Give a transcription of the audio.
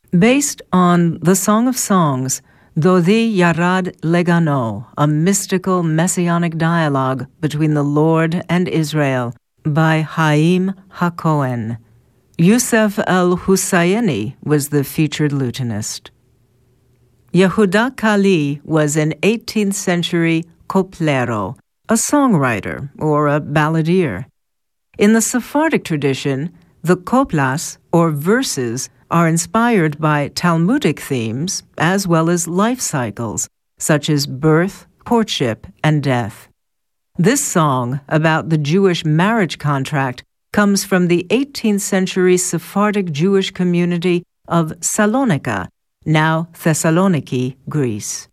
Based on the Song of Songs, Dodi Yarad Legano, a mystical messianic dialogue between the Lord and Israel, by Haim HaKohen. Yusef el-Husayni was the featured lutenist. Yehuda Kali was an 18th century coplero, a songwriter or a balladeer. In the Sephardic tradition, the koplas, or verses, are inspired by Talmudic themes as well as life cycles, such as birth, courtship, and death. This song about the Jewish marriage contract comes from the 18th century Sephardic Jewish community of Salonika, now Thessaloniki, Greece.